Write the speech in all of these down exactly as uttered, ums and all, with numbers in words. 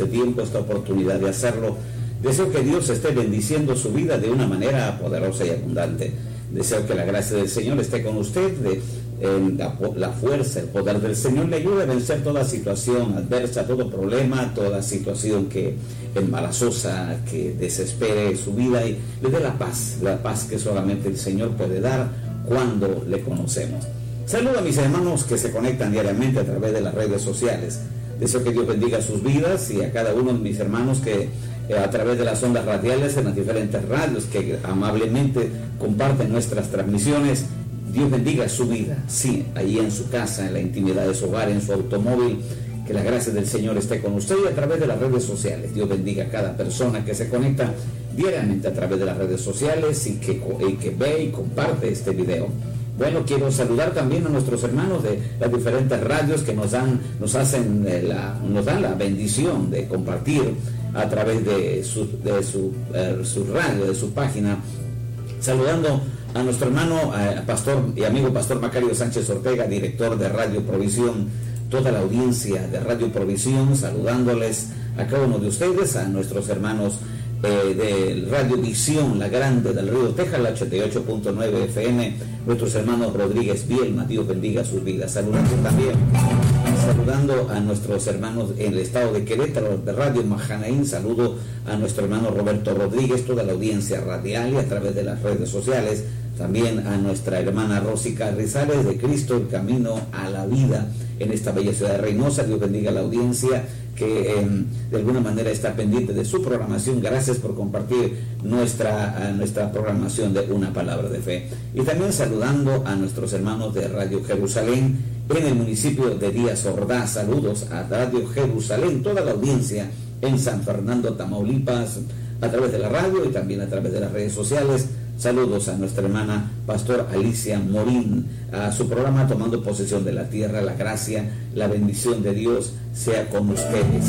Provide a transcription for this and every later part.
este tiempo, esta oportunidad de hacerlo. Deseo que Dios esté bendiciendo su vida de una manera poderosa y abundante. Deseo que la gracia del Señor esté con usted, de, eh, la, la fuerza, el poder del Señor le ayude a vencer toda situación adversa, todo problema, toda situación que embarazosa, que desespere su vida, y le dé la paz, la paz que solamente el Señor puede dar cuando le conocemos. Saludo a mis hermanos que se conectan diariamente a través de las redes sociales. Deseo que Dios bendiga sus vidas, y a cada uno de mis hermanos que eh, a través de las ondas radiales en las diferentes radios que amablemente comparten nuestras transmisiones. Dios bendiga su vida, sí, ahí en su casa, en la intimidad de su hogar, en su automóvil. Que la gracia del Señor esté con usted, y a través de las redes sociales. Dios bendiga a cada persona que se conecta diariamente a través de las redes sociales y que, y que ve y comparte este video. Bueno, quiero saludar también a nuestros hermanos de las diferentes radios que nos dan, nos hacen la, nos dan la bendición de compartir a través de su, de su, eh, su radio, de su página. Saludando a nuestro hermano, eh, pastor y amigo pastor Macario Sánchez Ortega, director de Radio Provisión, toda la audiencia de Radio Provisión, saludándoles a cada uno de ustedes, a nuestros hermanos eh, de Radio Visión, la Grande del Río Texas, la ochenta y ocho punto nueve F M, nuestros hermanos Rodríguez Bielma, Dios bendiga sus vidas. Saludando también, saludando a nuestros hermanos en el estado de Querétaro, de Radio Mahanaín. Saludo a nuestro hermano Roberto Rodríguez, toda la audiencia radial y a través de las redes sociales. También a nuestra hermana Rosy Carrizales de Cristo, el Camino a la Vida, en esta bella ciudad de Reynosa. Dios bendiga a la audiencia que eh, de alguna manera está pendiente de su programación. Gracias por compartir nuestra, uh, nuestra programación de Una Palabra de Fe. Y también saludando a nuestros hermanos de Radio Jerusalén en el municipio de Díaz Ordaz. Saludos a Radio Jerusalén, toda la audiencia en San Fernando, Tamaulipas, a través de la radio y también a través de las redes sociales. Saludos a nuestra hermana Pastor Alicia Morín, a su programa Tomando Posesión de la Tierra. La gracia, la bendición de Dios sea con ustedes.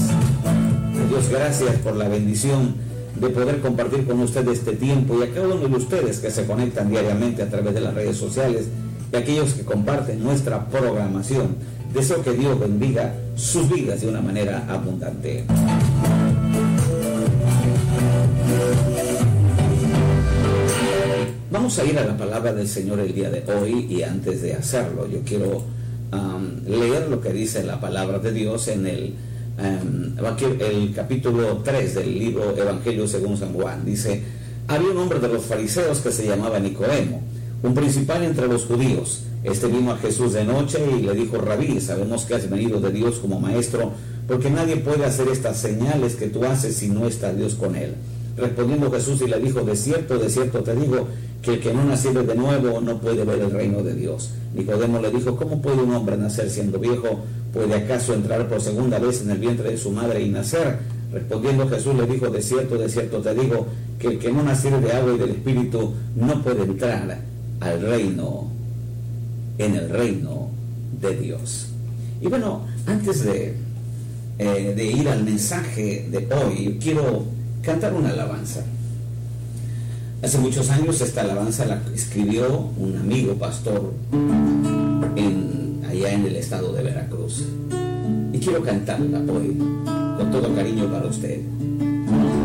Dios, gracias por la bendición de poder compartir con ustedes este tiempo, y a cada uno de ustedes que se conectan diariamente a través de las redes sociales y aquellos que comparten nuestra programación. Deseo que Dios bendiga sus vidas de una manera abundante. Vamos a ir a la palabra del Señor el día de hoy, y antes de hacerlo yo quiero um, leer lo que dice la palabra de Dios en el, um, el capítulo tres del libro Evangelio según San Juan. Dice: había un hombre de los fariseos que se llamaba Nicodemo, un principal entre los judíos. Este vino a Jesús de noche y le dijo: Rabí, sabemos que has venido de Dios como maestro, porque nadie puede hacer estas señales que tú haces si no está Dios con él. Respondiendo Jesús y le dijo: de cierto, de cierto te digo, que el que no naciere de nuevo no puede ver el reino de Dios. Nicodemo le dijo: ¿cómo puede un hombre nacer siendo viejo? ¿Puede acaso entrar por segunda vez en el vientre de su madre y nacer? Respondiendo Jesús le dijo: de cierto, de cierto te digo, que el que no naciere de agua y del Espíritu no puede entrar al reino, en el reino de Dios. Y bueno, antes de, eh, de ir al mensaje de hoy, quiero cantar una alabanza. Hace muchos años esta alabanza la escribió un amigo pastor en, allá en el estado de Veracruz, y quiero cantarla hoy con todo cariño para usted.